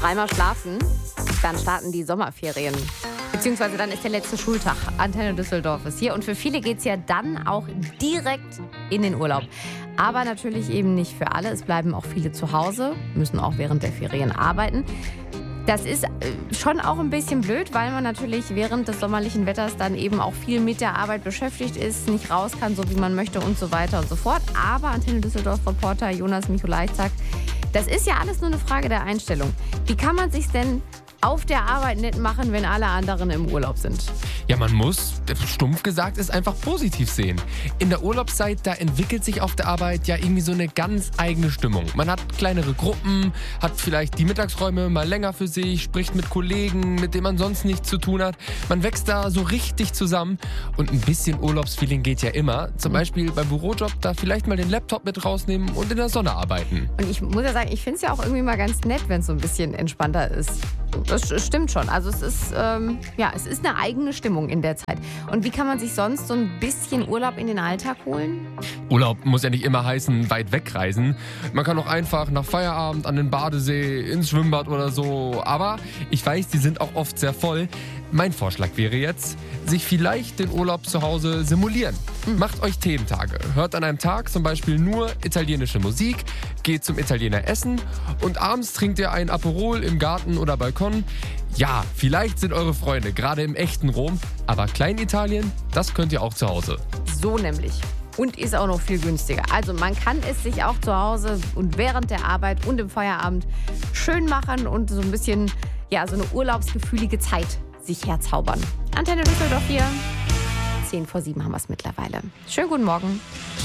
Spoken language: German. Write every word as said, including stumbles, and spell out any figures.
dreimal schlafen, dann starten die Sommerferien. Beziehungsweise dann ist der letzte Schultag. Antenne Düsseldorf ist hier. Und für viele geht es ja dann auch direkt in den Urlaub. Aber natürlich eben nicht für alle. Es bleiben auch viele zu Hause, müssen auch während der Ferien arbeiten. Das ist schon auch ein bisschen blöd, weil man natürlich während des sommerlichen Wetters dann eben auch viel mit der Arbeit beschäftigt ist, nicht raus kann, so wie man möchte und so weiter und so fort. Aber Antenne Düsseldorf-Reporter Jonas Michalajczak sagt, das ist ja alles nur eine Frage der Einstellung. Wie kann man sich denn auf der Arbeit nett machen, wenn alle anderen im Urlaub sind? Ja, man muss, stumpf gesagt, es einfach positiv sehen. In der Urlaubszeit, da entwickelt sich auf der Arbeit ja irgendwie so eine ganz eigene Stimmung. Man hat kleinere Gruppen, hat vielleicht die Mittagsräume mal länger für sich, spricht mit Kollegen, mit denen man sonst nichts zu tun hat. Man wächst da so richtig zusammen und ein bisschen Urlaubsfeeling geht ja immer. Zum Beispiel beim Bürojob da vielleicht mal den Laptop mit rausnehmen und in der Sonne arbeiten. Und ich muss ja sagen, ich finde es ja auch irgendwie mal ganz nett, wenn es so ein bisschen entspannter ist. Das stimmt schon. Also es ist, ähm, ja, es ist eine eigene Stimmung in der Zeit. Und wie kann man sich sonst so ein bisschen Urlaub in den Alltag holen? Urlaub muss ja nicht immer heißen, weit wegreisen. Man kann auch einfach nach Feierabend an den Badesee, ins Schwimmbad oder so. Aber ich weiß, die sind auch oft sehr voll. Mein Vorschlag wäre jetzt, sich vielleicht den Urlaub zu Hause simulieren. Mhm. Macht euch Thementage. Hört an einem Tag zum Beispiel nur italienische Musik, geht zum Italiener essen und abends trinkt ihr ein Aperol im Garten oder Balkon. Ja, vielleicht sind eure Freunde gerade im echten Rom, aber Kleinitalien, das könnt ihr auch zu Hause. So nämlich. Und ist auch noch viel günstiger. Also man kann es sich auch zu Hause und während der Arbeit und im Feierabend schön machen und so ein bisschen, ja, so eine urlaubsgefühlige Zeit sich herzaubern. Antenne Düsseldorf hier. zehn vor sieben haben wir es mittlerweile. Schönen guten Morgen.